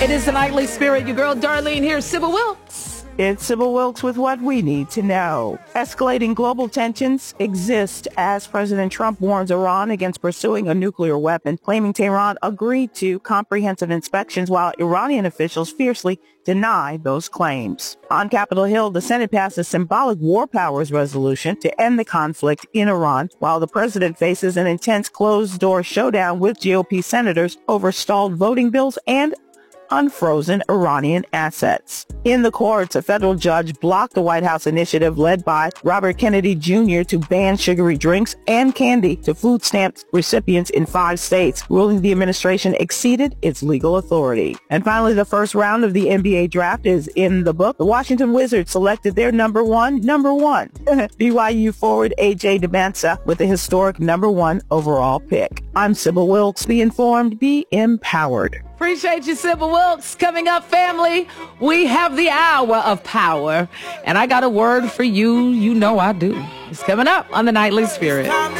It is the Nightly Spirit. Your girl Darlene here, Sybil Wilkes. It's Sybil Wilkes with what we need to know. Escalating global tensions exist as President Trump warns Iran against pursuing a nuclear weapon, claiming Tehran agreed to comprehensive inspections while Iranian officials fiercely deny those claims. On Capitol Hill, the Senate passed a symbolic war powers resolution to end the conflict in Iran, while the president faces an intense closed-door showdown with GOP senators over stalled voting bills and unfrozen Iranian assets. In the courts, a federal judge blocked the White House initiative led by Robert Kennedy Jr. to ban sugary drinks and candy to food stamps recipients in 5 states, ruling the administration exceeded its legal authority. And finally, the first round of the NBA draft is in the book. The Washington Wizards selected their number one, BYU forward A.J. Demancia with the historic number 1 overall pick. I'm Sybil Wilkes. Be informed, be empowered. Appreciate you, Sybil Wilkes. Coming up, family, we have the hour of power. And I got a word for you. You know I do. It's coming up on the Nightly Spirit.